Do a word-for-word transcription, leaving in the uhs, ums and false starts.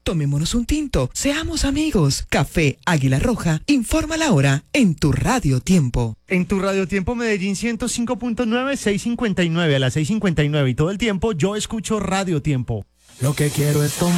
Tomémonos un tinto, seamos amigos. Café Águila Roja, informa la hora en tu Radio Tiempo. En tu Radio Tiempo Medellín ciento cinco punto nueve, seiscientos cincuenta y nueve a las seis cincuenta y nueve y todo el tiempo yo escucho Radio Tiempo. Lo que quiero es tomar